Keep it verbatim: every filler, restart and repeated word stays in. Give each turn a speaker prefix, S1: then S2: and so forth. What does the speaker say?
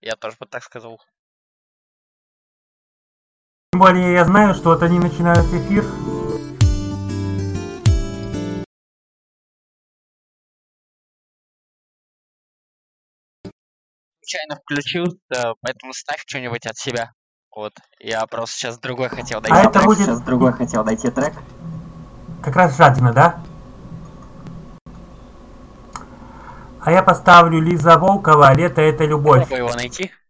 S1: Я тоже бы так сказал.
S2: Тем более я знаю, что вот они начинают эфир.
S1: Случайно включил, да, поэтому ставь что-нибудь от себя. Вот. Я просто сейчас другой хотел дойти.
S2: А это
S1: трек.
S2: будет...
S1: Сейчас другой хотел дойти трек.
S2: Как раз жадина, да? А я поставлю Лиза Волкова, «Лето — это любовь».
S1: Попробуй его найти.